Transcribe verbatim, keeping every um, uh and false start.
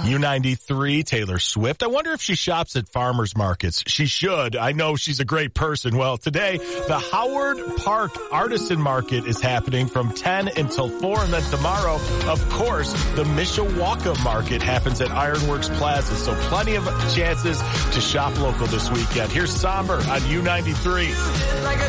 U ninety-three, Taylor Swift. I wonder if she shops at farmers markets. She should. I know she's a great person. Well, today, the Howard Park Artisan Market is happening from ten until four. And then tomorrow, of course, the Mishawaka Market happens at Ironworks Plaza. So plenty of chances to shop local this weekend. Here's Somber on U ninety-three.